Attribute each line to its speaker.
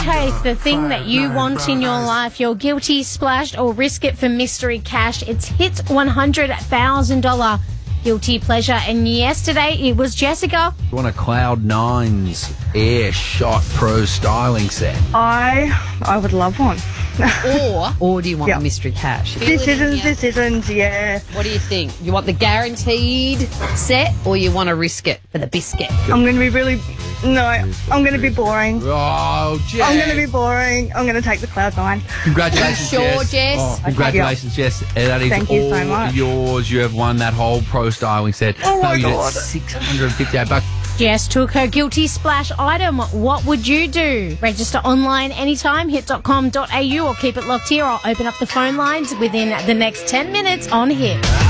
Speaker 1: take the thing that you want in your life, your guilty, splashed, or risk it for mystery cash. It's Hit's $100,000 guilty pleasure. And yesterday it was Jessica.
Speaker 2: You want a Cloud9's Air Shot Pro styling set?
Speaker 3: I would love one.
Speaker 4: Or do you want
Speaker 3: Yeah.
Speaker 4: the mystery cash?
Speaker 3: Decisions, yeah.
Speaker 4: What do you think? You want the guaranteed set or you want to risk it for the biscuit?
Speaker 3: I'm going to be boring.
Speaker 2: Oh, Jess.
Speaker 3: I'm going to be boring. I'm going to take the Cloud9.
Speaker 2: Congratulations,
Speaker 4: Sure,
Speaker 2: Jess.
Speaker 4: Jess?
Speaker 2: Oh, congratulations, Jess. That is
Speaker 3: Thank
Speaker 2: all
Speaker 3: you so much.
Speaker 2: yours. You have won that whole pro styling set.
Speaker 3: Oh, my
Speaker 2: Valued at
Speaker 3: God.
Speaker 2: $658.
Speaker 1: Jess took her guilty splash item. What would you do? Register online anytime, hit.com.au, or keep it locked here. I'll open up the phone lines within the next 10 minutes on Hit.